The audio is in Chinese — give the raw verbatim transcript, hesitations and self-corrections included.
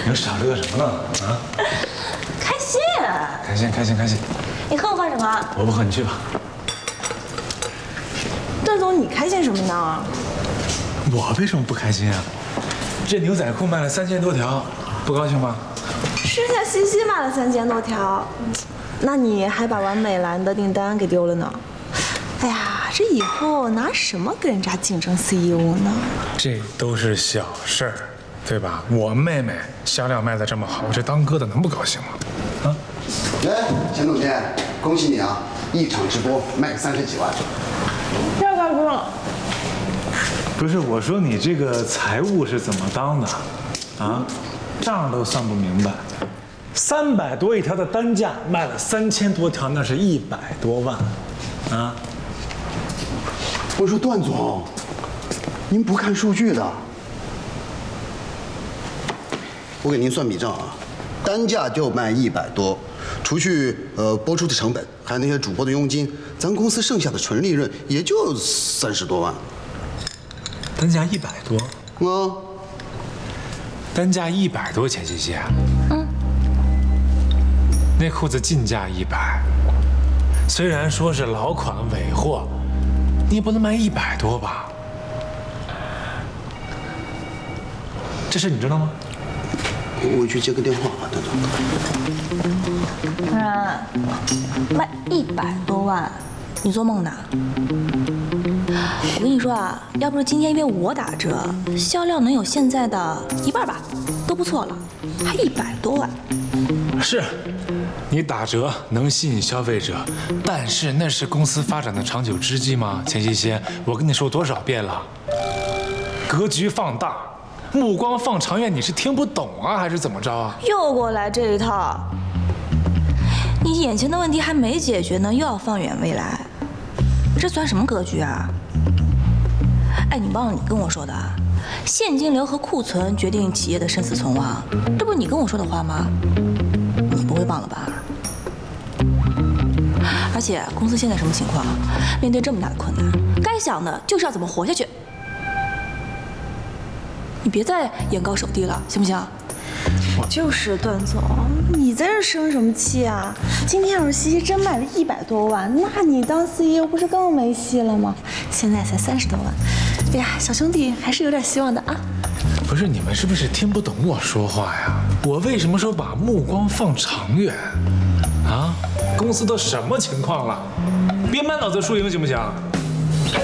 又傻乐什么呢？啊？ 开心， 开心，开心，开心。 你喝我干什么？ 我不喝，你去吧。 段总，你开心什么呢？ 我为什么不开心啊？这牛仔裤卖了三千多条，不高兴吗？ 剩下西西卖了三千多条，那你还把完美蓝的订单给丢了呢。哎呀，这以后拿什么跟人家竞争 C E O 呢？ 这都是小事儿，对吧？我妹妹销量卖得这么好，我这当哥的能不高兴吗？啊！ 哎，钱总监，恭喜你啊！一场直播卖三十几万， 太高兴了。 不是，我说你这个财务是怎么当的？啊，账都算不明白。三百多一条的单价卖了三千多条，那是一百多万，啊！ 我说段总，您不看数据的。我给您算笔账啊，单价就卖一百多，除去呃播出的成本，还有那些主播的佣金，咱公司剩下的纯利润也就三十多万。 单价一百多， 啊， 单价一百多，钱西西。嗯。那裤子进价一百，虽然说是老款尾货，你也不能卖一百多吧？这事你知道吗？ 我去接个电话啊，段总。 当然，卖一百多万，你做梦呢？我跟你说啊，要不是今天因为我打折，销量能有现在的一半吧，都不错了，还一百多万。 是，你打折能吸引消费者，但是那是公司发展的长久之计吗？钱西西，我跟你说多少遍了，格局放大，目光放长远，你是听不懂啊，还是怎么着啊？ 又给我来这一套！你眼前的问题还没解决呢，又要放眼未来，这算什么格局啊？哎，你忘了你跟我说的，现金流和库存决定企业的生死存亡，这不是你跟我说的话吗？你不会忘了吧？而且公司现在什么情况？面对这么大的困难，该想的就是要怎么活下去。你别再眼高手低了，行不行？就是段总，你在这生什么气啊？今天要是西西真卖了一百多万，那你当 C E O 不是更没戏了吗？现在才三十多万，哎呀，小兄弟还是有点希望的啊。 不是，你们是不是听不懂我说话呀？我为什么说把目光放长远？啊，公司都什么情况了？别满脑子输赢，行不行？